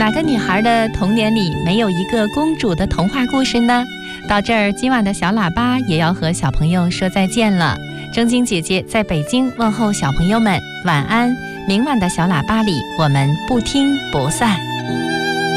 哪个女孩的童年里没有一个公主的童话故事呢？到这儿，今晚的小喇叭也要和小朋友说再见了。正晶姐姐在北京问候小朋友们晚安，明晚的小喇叭里我们不听不散。